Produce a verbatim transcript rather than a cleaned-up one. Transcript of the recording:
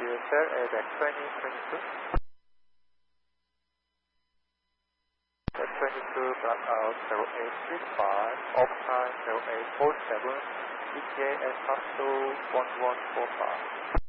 fuel cell at X twenty twenty-two. X twenty-two, block out zero eight three five, off time zero eight four seven, E T A at Fox two one one four five.